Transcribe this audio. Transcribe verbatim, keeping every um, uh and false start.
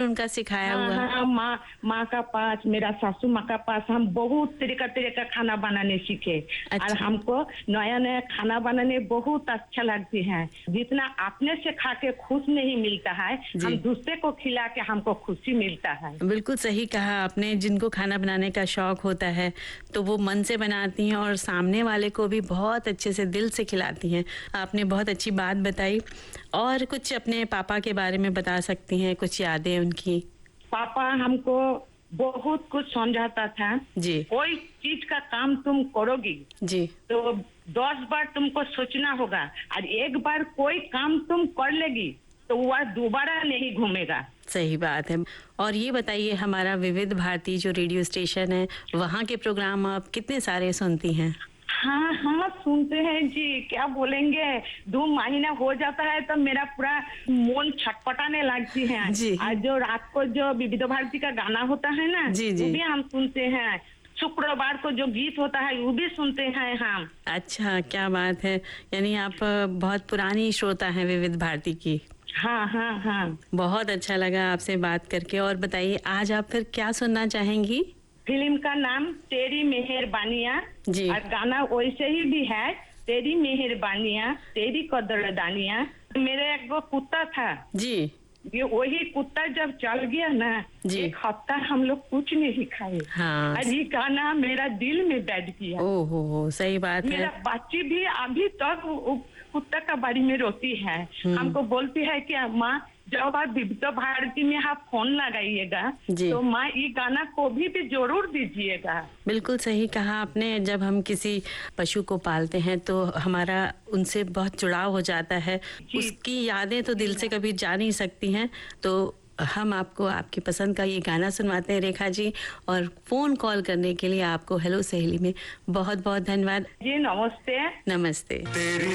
उनका सिखाया हाँ, हुआ? हाँ, माँ माँ का पास, मेरा सासू माँ का पास हम बहुत तरीका तरीका खाना बनाने सीखे। अच्छा। और हमको नया नया खाना बनाने बहुत अच्छा लगती है। जितना अपने से खा के खुश नहीं मिलता है, हम दूसरे को खिला के हमको खुशी मिलता है। बिल्कुल सही कहा आपने। जिनको खाना बनाने का शौक होता है तो वो मन से बनाती हैं और सामने वाले को भी बहुत अच्छे से दिल से खिलाती हैं। आपने बहुत अच्छी बात बताई। और कुछ अपने पापा के बारे में बता सकती हैं, कुछ यादें उनकी? पापा हमको बहुत कुछ समझाता था। जी। कोई चीज का काम तुम करोगी जी। तो दस बार तुमको सोचना होगा, और एक बार कोई काम तुम कर लेगी तो वह दोबारा नहीं घूमेगा। सही बात है। और ये बताइए, हमारा विविध भारती जो रेडियो स्टेशन है, वहाँ के प्रोग्राम आप कितने सारे सुनती हैं? हाँ हाँ सुनते हैं जी, क्या बोलेंगे। दो महीना हो जाता है तो मेरा पूरा मन छटपटाने लगती है। जी। और जो रात को जो विविध भारती का गाना होता है ना, जी, जी। वो भी हम सुनते हैं। शुक्रवार को जो गीत होता है वो भी सुनते हैं हम। अच्छा, क्या बात है। यानी आप बहुत पुरानी श्रोता हैं विविध भारती की। हाँ हाँ हाँ। बहुत अच्छा लगा आपसे बात करके। और बताइए, आज आप फिर क्या सुनना चाहेंगी? फिल्म का नाम तेरी मेहरबानियाँ। जी। और गाना वैसे ही भी है, तेरी मेहरबानियाँ तेरी कदरदानियाँ। मेरे एक वो कुत्ता था जी। ये वही कुत्ता जब चल गया ना, एक हफ्ता हम लोग कुछ नहीं खाए। हाँ। और ये गाना मेरा दिल में बैठ गया। ओ हो हो, सही बात है। मेरा बच्ची भी अभी तक कुत्ता का बारे में रोती है। हमको बोलती है कि माँ जब आप विविध भारती में आप फोन लगाइएगा तो माँ ये गाना को भी, भी जरूर दीजिएगा। बिल्कुल सही कहा आपने। जब हम किसी पशु को पालते हैं तो हमारा उनसे बहुत जुड़ाव हो जाता है। उसकी यादें तो दिल से कभी जा नहीं सकती हैं। तो हम आपको आपकी पसंद का ये गाना सुनवाते हैं रेखा जी। और फोन कॉल करने के लिए आपको हेलो सहेली में बहुत बहुत धन्यवाद जी। नमस्ते। नमस्ते।